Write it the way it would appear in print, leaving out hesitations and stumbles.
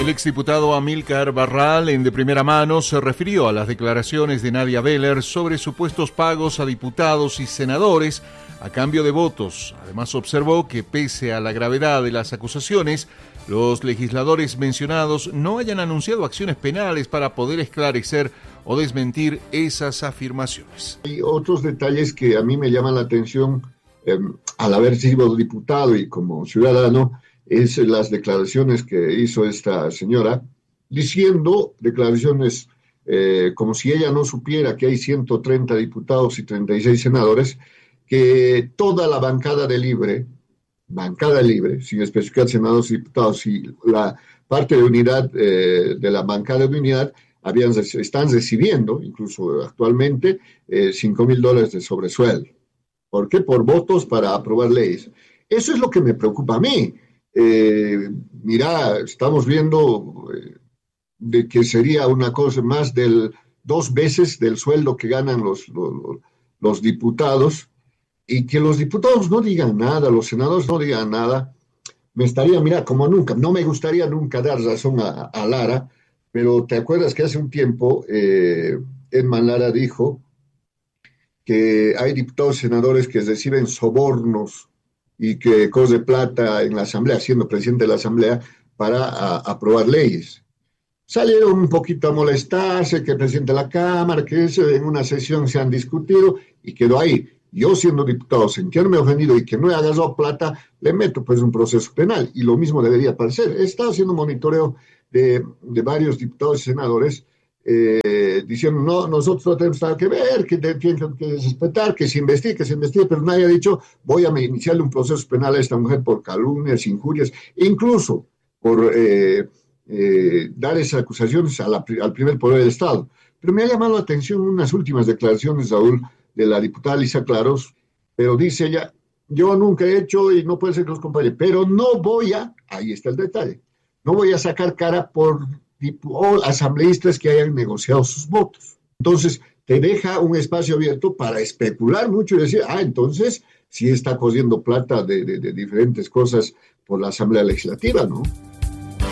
El exdiputado Amílcar Barral, en de primera mano, se refirió a las declaraciones de Nadia Beller sobre supuestos pagos a diputados y senadores a cambio de votos. Además, observó que pese a la gravedad de las acusaciones, los legisladores mencionados no hayan anunciado acciones penales para poder esclarecer o desmentir esas afirmaciones. Hay otros detalles que a mí me llaman la atención al haber sido diputado y como ciudadano, es las declaraciones que hizo esta señora, diciendo declaraciones como si ella no supiera que hay 130 diputados y 36 senadores, que toda la bancada libre, sin especificar senadores y diputados, y la parte de unidad de la bancada de unidad, están recibiendo, incluso actualmente, $5,000 de sobresueldo. ¿Por qué? Por votos para aprobar leyes. Eso es lo que me preocupa a mí. Mira, estamos viendo de que sería una cosa más del 2 veces del sueldo que ganan los diputados, y que los diputados no digan nada, los senadores no digan nada. Mira, como nunca, no me gustaría nunca dar razón a Lara, pero ¿te acuerdas que hace un tiempo Edman Lara dijo que hay diputados y senadores que reciben sobornos y que coge plata en la Asamblea, siendo presidente de la Asamblea, para aprobar leyes? Salieron un poquito a molestarse, que el presidente de la Cámara, que eso en una sesión se han discutido y quedó ahí. Yo, siendo diputado, sentirme ofendido y que no he agarrado plata, le meto pues un proceso penal, y lo mismo debería parecer. He estado haciendo monitoreo de varios diputados y senadores diciendo, no, nosotros no tenemos nada que ver, que tienen que respetar, que se investigue, pero nadie ha dicho, voy a iniciarle un proceso penal a esta mujer por calumnias, injurias, incluso por dar esas acusaciones al primer poder del Estado. Pero me ha llamado la atención unas últimas declaraciones, Raúl, de la diputada Lisa Claros, pero dice ella, yo nunca he hecho, y no puede ser que los compañeros, pero no voy a, ahí está el detalle, no voy a sacar cara por asambleístas que hayan negociado sus votos. Entonces, te deja un espacio abierto para especular mucho y decir, entonces sí está cogiendo plata de diferentes cosas por la Asamblea Legislativa, ¿no?